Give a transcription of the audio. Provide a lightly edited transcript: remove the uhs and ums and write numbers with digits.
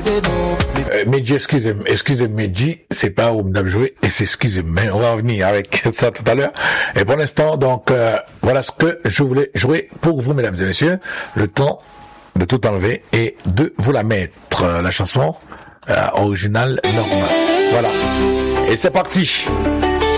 Medji, excusez Medji, c'est pas où m'dab jouer, et c'est excusez-moi, on va revenir avec ça tout à l'heure. Et pour l'instant, donc, voilà ce que je voulais jouer pour vous, mesdames et messieurs, le temps de tout enlever et de vous la mettre, la chanson originale normale. Voilà. Et c'est parti.